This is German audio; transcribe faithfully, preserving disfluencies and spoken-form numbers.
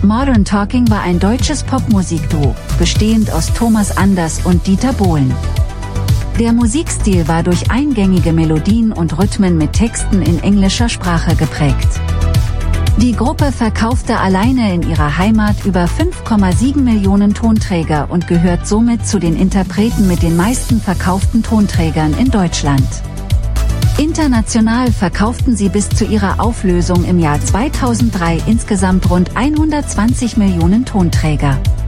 Modern Talking war ein deutsches Popmusikduo, bestehend aus Thomas Anders und Dieter Bohlen. Der Musikstil war durch eingängige Melodien und Rhythmen mit Texten in englischer Sprache geprägt. Die Gruppe verkaufte alleine in ihrer Heimat über fünf Komma sieben Millionen Tonträger und gehört somit zu den Interpreten mit den meisten verkauften Tonträgern in Deutschland. International verkauften sie bis zu ihrer Auflösung im Jahr zweitausenddrei insgesamt rund hundertzwanzig Millionen Tonträger.